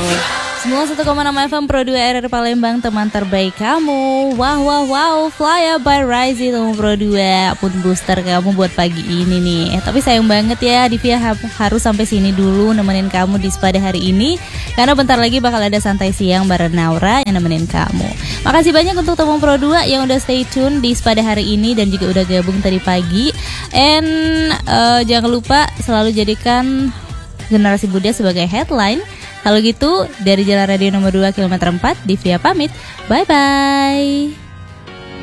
Semua 1,6 FM Pro 2 RR Palembang, teman terbaik kamu. Wow, Fly Up by Rise teman Pro 2 pun booster kamu buat pagi ini nih. Tapi sayang banget ya, Divya harus sampai sini dulu nemenin kamu di pada hari ini, karena bentar lagi bakal ada santai siang bareng Naura yang nemenin kamu. Makasih banyak untuk teman Pro 2 yang udah stay tune di pada hari ini dan juga udah gabung tadi pagi. And jangan lupa selalu jadikan generasi muda sebagai headline. Kalau gitu, dari Jalan Radio nomor 2 kilometer 4, Divya pamit. Bye-bye.